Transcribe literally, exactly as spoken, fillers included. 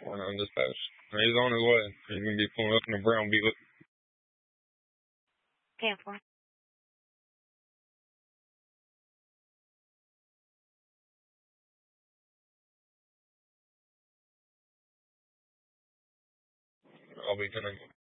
One on dispatch. He's on his way. He's gonna be pulling up in a brown Buick. ten four. I'll be ten.